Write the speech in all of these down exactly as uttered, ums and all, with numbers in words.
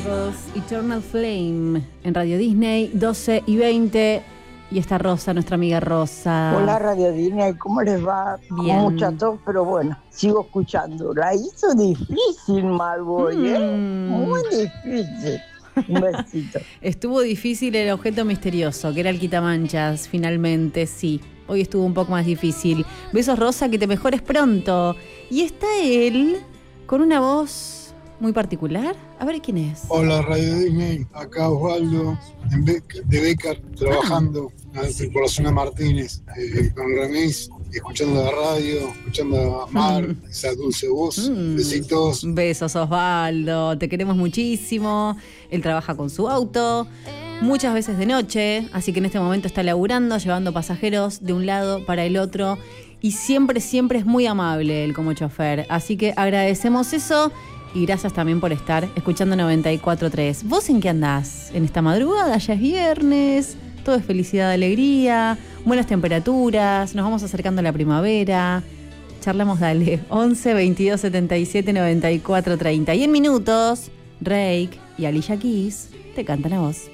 Eagles, Eternal Flame, en Radio Disney, doce y veinte. Y está Rosa, nuestra amiga Rosa. Hola Radio Disney, ¿cómo les va? Bien. Con mucha tos, pero bueno, sigo escuchando. La hizo difícil, Malboy, mm. ¿eh? Muy difícil. Un besito. Estuvo difícil el objeto misterioso, que era el quitamanchas, finalmente, sí. Hoy estuvo un poco más difícil. Besos, Rosa, que te mejores pronto. Y está él con una voz muy particular. A ver quién es. Hola Radio Disney, acá Osvaldo de Becar, trabajando ah. por la zona Martínez, eh, con Remis, escuchando la radio, escuchando a Mar, mm. esa dulce voz. Mm. Besitos. Besos, Osvaldo, te queremos muchísimo. Él trabaja con su auto, muchas veces de noche, así que en este momento está laburando, llevando pasajeros de un lado para el otro. Y siempre, siempre es muy amable él como chofer. Así que agradecemos eso. Y gracias también por estar escuchando noventa y cuatro punto tres. ¿Vos en qué andás? En esta madrugada, ya es viernes, todo es felicidad, alegría, buenas temperaturas, nos vamos acercando a la primavera. Charlamos, dale, once, veintidós, setenta y siete, noventa y cuatro, treinta. Y en minutos, Rake y Alicia Keys te cantan a vos.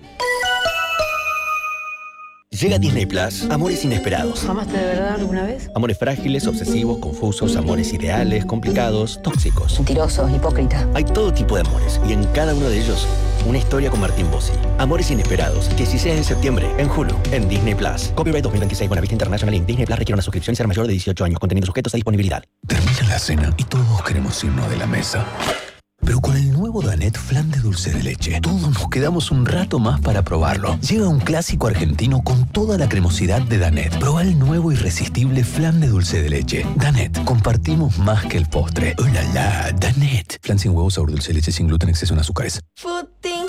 Llega Disney Plus, amores inesperados. ¿Amaste de verdad alguna vez? Amores frágiles, obsesivos, confusos, amores ideales, complicados, tóxicos. Mentirosos, hipócritas. Hay todo tipo de amores y en cada uno de ellos, una historia con Martín Bossi. Amores inesperados, dieciséis de septiembre, en Hulu, en Disney Plus. Copyright dos mil veintiséis, Buenavista International Incorporated. Disney Plus requiere una suscripción y ser mayor de dieciocho años. Contenidos sujetos a disponibilidad. Termina la cena y todos queremos irnos de la mesa. Pero con el nuevo Danette Flan de dulce de leche, todos nos quedamos un rato más para probarlo. Llega un clásico argentino con toda la cremosidad de Danette. Proba el nuevo irresistible flan de dulce de leche. Danette, compartimos más que el postre. ¡Oh, la, la! Danette. Flan sin huevos, sabor dulce de leche, sin gluten, exceso en azúcares. Footing